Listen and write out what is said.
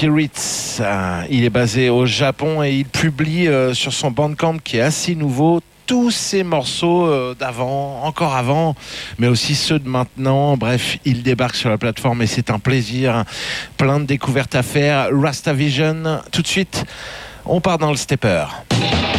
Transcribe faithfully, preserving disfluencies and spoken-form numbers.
Spirits. Euh, il est basé au Japon et il publie euh, sur son Bandcamp qui est assez nouveau tous ces morceaux euh, d'avant, encore avant, mais aussi ceux de maintenant. Bref, il débarque sur la plateforme et c'est un plaisir. Plein de découvertes à faire. Rastavision, tout de suite, on part dans le stepper.